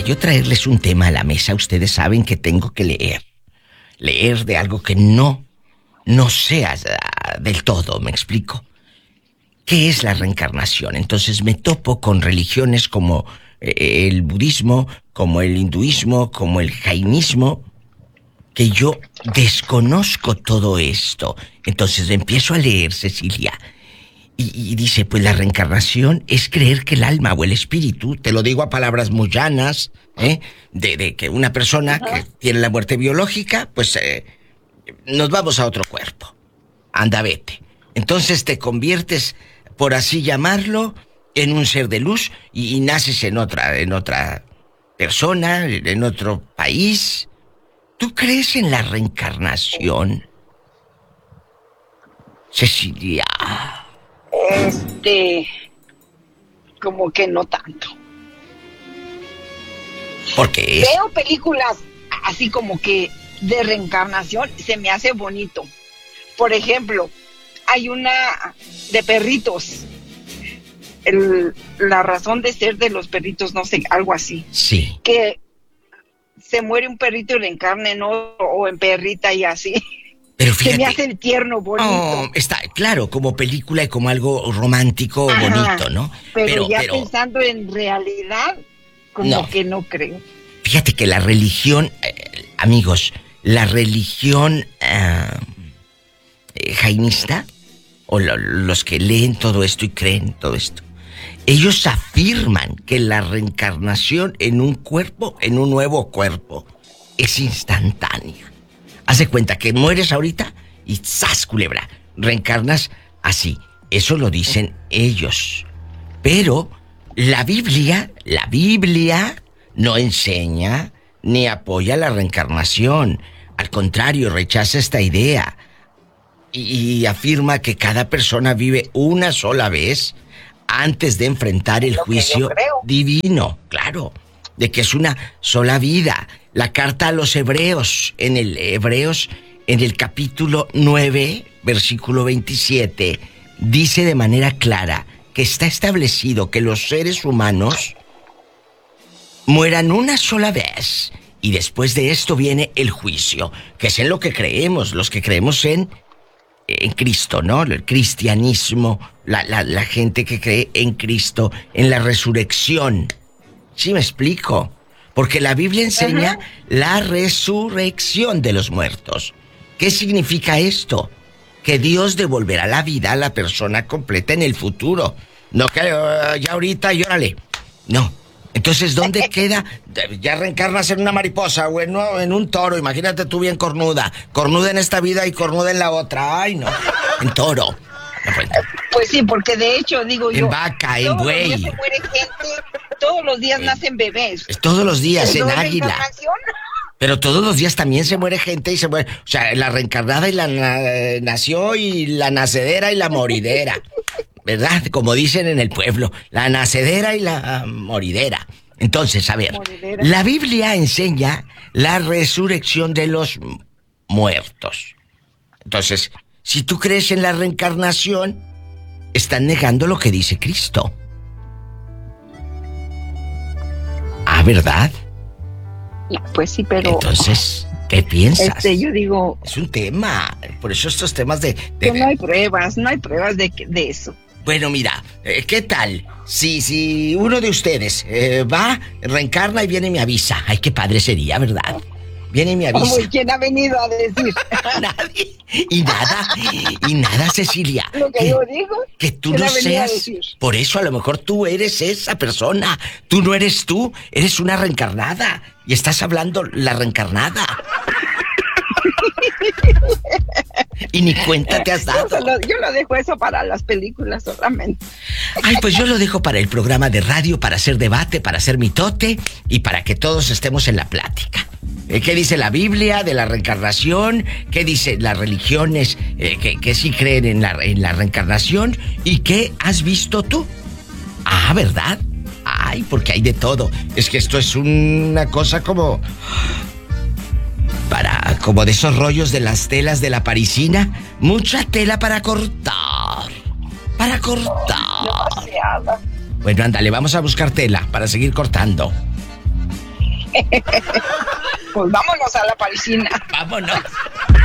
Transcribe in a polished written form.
yo traerles un tema a la mesa, ustedes saben que tengo que leer. Leer de algo que no sea del todo, ¿me explico? ¿Qué es la reencarnación? Entonces me topo con religiones como el budismo, como el hinduismo, como el jainismo, que yo desconozco todo esto. Entonces empiezo a leer, Cecilia, y dice, pues la reencarnación es creer que el alma o el espíritu, te lo digo a palabras muy llanas, de que una persona que tiene la muerte biológica, pues nos vamos a otro cuerpo. Anda, vete. Entonces te conviertes, por así llamarlo, en un ser de luz y naces en otra persona, en otro país. ¿Tú crees en la reencarnación, Cecilia? Como que no tanto. Porque veo películas así como que de reencarnación, se me hace bonito. Por ejemplo, hay una de perritos. La razón de ser de los perritos, no sé, algo así. Sí. Que se muere un perrito y reencarna en otro, o en perrita y así. Pero fíjate, se me hace tierno, bonito. Está claro, como película y como algo romántico, bonito, ¿no? Pero pensando en realidad, como que no creo. Fíjate que la religión, amigos, la religión jainista, o los que leen todo esto y creen todo esto, ellos afirman que la reencarnación en un cuerpo, en un nuevo cuerpo, es instantánea. Haz de cuenta que mueres ahorita y ¡zas, culebra! Reencarnas así. Eso lo dicen ellos. Pero la Biblia no enseña ni apoya la reencarnación. Al contrario, rechaza esta idea. Y afirma que cada persona vive una sola vez antes de enfrentar el juicio divino. Claro, de que es una sola vida. La carta a los Hebreos, en el capítulo 9, versículo 27, dice de manera clara que está establecido que los seres humanos mueran una sola vez y después de esto viene el juicio, que es en lo que creemos, los que creemos en Cristo, ¿no? El cristianismo, la gente que cree en Cristo, en la resurrección. ¿Sí me explico? Porque la Biblia enseña la resurrección de los muertos. ¿Qué significa esto? Que Dios devolverá la vida a la persona completa en el futuro. No que ya ahorita llórale. No. Entonces, ¿dónde queda? Ya reencarnas en una mariposa o en un toro. Imagínate tú bien cornuda. Cornuda en esta vida y cornuda en la otra. Ay, no. En toro. Pues sí, porque de hecho, digo yo... En vaca, en buey. Todos los días se muere gente, todos los días nacen bebés. Todos los días, en águila. ¿Reencarnación? Pero todos los días también se muere gente y se muere... O sea, la reencarnada y la nació y la nacedera y la moridera. ¿Verdad? Como dicen en el pueblo, la nacedera y la moridera. Entonces, a ver, la Biblia enseña la resurrección de los muertos. Entonces, si tú crees en la reencarnación, estás negando lo que dice Cristo. Ah, ¿verdad? Pues sí, pero... Entonces, ¿qué piensas? Yo digo... Es un tema, por eso estos temas de... No hay pruebas de eso. Bueno, mira, ¿qué tal? Si uno de ustedes va, reencarna y viene y me avisa. Ay, qué padre sería, ¿verdad? Viene y me avisa. Como ¿quién ha venido a decir? Nadie. Y nada, Cecilia. Lo que yo digo. Que tú no seas. Por eso a lo mejor tú eres esa persona. Tú no eres tú, eres una reencarnada. Y estás hablando la reencarnada. Y ni cuenta te has dado. Yo lo dejo eso para las películas solamente. Ay, pues yo lo dejo para el programa de radio, para hacer debate, para hacer mitote y para que todos estemos en la plática. ¿Qué dice la Biblia de la reencarnación? ¿Qué dicen las religiones que sí creen en la reencarnación? ¿Y qué has visto tú? Ah, ¿verdad? Ay, porque hay de todo. Es que esto es una cosa como de esos rollos de las telas de la parisina. Mucha tela para cortar. Demasiada. Bueno, ándale, vamos a buscar tela para seguir cortando. Pues vámonos a la parisina. Vámonos.